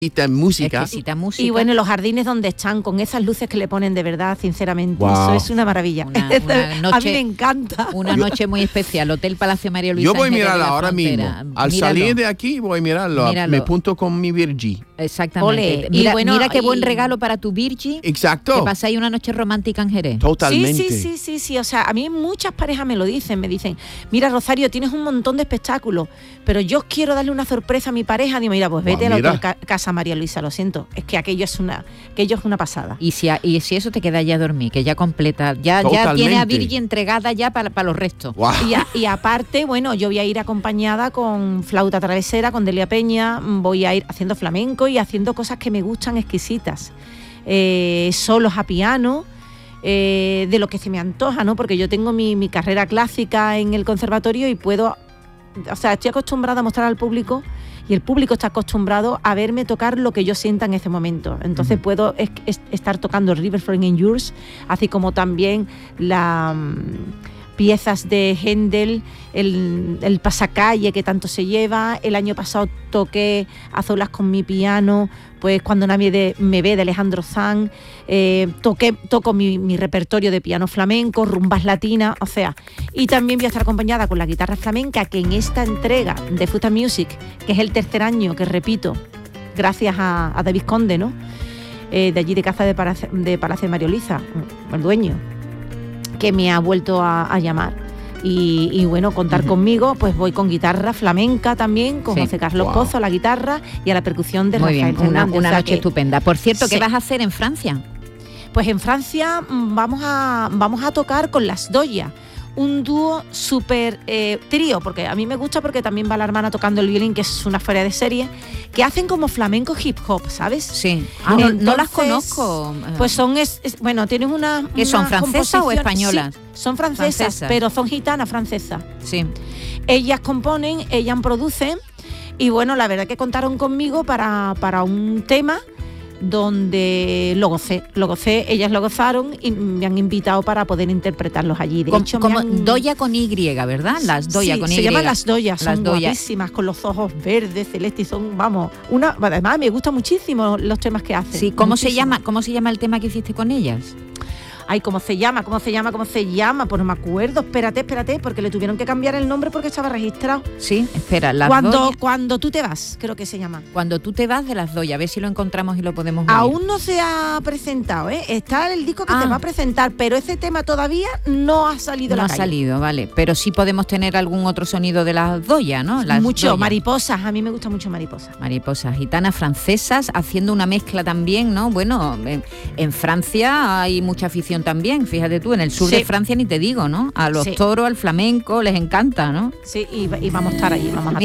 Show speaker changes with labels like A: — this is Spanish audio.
A: música.
B: Exquisita música.
C: Y bueno, los jardines donde están, con esas luces que le ponen, de verdad, sinceramente,
A: Wow.
C: Eso es una maravilla.
B: Una
C: A mí me encanta.
B: Una noche muy especial, Hotel Palacio María Luisa.
A: Yo voy a
B: en Jerez de
A: mirarlo
B: la
A: ahora mismo.
B: Frontera.
A: Al
B: Míralo.
A: salir de aquí voy a mirarlo.
B: Míralo.
A: Me punto con mi Virgi.
B: Exactamente.
C: Ole, y
B: Mira,
C: bueno,
B: mira qué buen
C: y-
B: regalo para tu Virgi.
A: Exacto.
B: Que pasáis una noche romántica en Jerez.
A: Totalmente.
C: Sí. O sea, a mí muchas parejas me lo dicen, me dicen, mira, Rosario, tienes un montón de espectáculos, pero yo quiero darle una sorpresa a mi pareja. Digo, mira, pues vete
A: Buah,
C: a la
A: mira.
C: Casa María Luisa, lo siento. Es que aquello es una pasada.
B: Y si eso te queda ya a dormir, que ya completa, ya
A: Totalmente.
B: tiene a Virgi entregada ya para los restos.
A: Wow.
C: Y aparte, bueno, yo voy a ir acompañada con flauta travesera, con Delia Peña, voy a ir haciendo flamenco y haciendo cosas que me gustan exquisitas. Solos a piano, de lo que se me antoja, ¿no? Porque yo tengo mi carrera clásica en el conservatorio y puedo, o sea, estoy acostumbrada a mostrar al público y el público está acostumbrado a verme tocar lo que yo sienta en ese momento. Entonces puedo estar tocando Riverfront in Yours, así como también piezas de Händel, el pasacalle que tanto se lleva. El año pasado toqué a solas con mi piano, pues Cuando nadie me ve, de Alejandro Sanz. Toco mi repertorio de piano flamenco, rumbas latinas, o sea, y también voy a estar acompañada con la guitarra flamenca, que en esta entrega de Futa Music, que es el tercer año que repito, gracias a David Conde, ¿no? De allí de Casa de Palacio de María Luisa, el dueño, que me ha vuelto a llamar. Y bueno, contar conmigo, pues voy con guitarra flamenca también, con José Carlos
A: Wow.
C: Pozo a la guitarra y a la percusión de
B: Muy
C: Rafael
B: bien,
C: Fernández.
B: una
C: O sea
B: noche
C: que,
B: estupenda. Por cierto, ¿qué
C: Sí.
B: vas a hacer en Francia?
C: Pues en Francia vamos a tocar con Las Doya, un dúo súper trío, porque a mí me gusta, porque también va la hermana tocando el violín, que es una fuera de serie, que hacen como flamenco hip hop, ¿sabes?
B: Sí. No las
C: Entonces,
B: conozco.
C: Pues son, bueno, tienen una...
B: ¿Qué son,
C: una
B: francesas o
C: composición-
B: españolas?
C: Sí, son francesas, pero son gitanas francesas.
B: Sí.
C: Ellas componen, ellas producen, y bueno, la verdad que contaron conmigo para un tema donde lo gocé, ellas lo gozaron y me han invitado para poder interpretarlos allí. De hecho,
B: Como Doya con Y, ¿verdad? Las Doya
C: sí,
B: con Y.
C: se llaman Las Doyas, son
B: Las Doya.
C: guapísimas, con los ojos verdes, celestes, son, vamos, además me gustan muchísimo los temas que hacen.
B: Sí, ¿cómo se
C: muchísimo.
B: llama el tema que hiciste con ellas?
C: Ay, ¿cómo se llama? Pues no me acuerdo, espérate, porque le tuvieron que cambiar el nombre porque estaba registrado.
B: Sí, espera, Las
C: Cuando
B: Doya.
C: tú te vas, creo que se llama.
B: Cuando tú te vas, de Las Doya, a ver si lo encontramos y lo podemos oír.
C: Aún no se ha presentado, ¿eh? Está el disco que te va a presentar, pero ese tema todavía no ha salido a
B: No
C: la
B: ha
C: calle.
B: salido, vale. Pero sí podemos tener algún otro sonido de Las Doya, ¿no? Las
C: Mucho,
B: Doya.
C: mariposas, a mí me gusta mucho mariposas.
B: Mariposas gitanas francesas, haciendo una mezcla también, ¿no? Bueno, en Francia hay mucha afición también, fíjate tú, en el sur
C: Sí.
B: de Francia ni te digo, ¿no? A los
C: Sí.
B: toros, al flamenco, les encanta, ¿no?
C: Sí, y vamos a estar allí, vamos a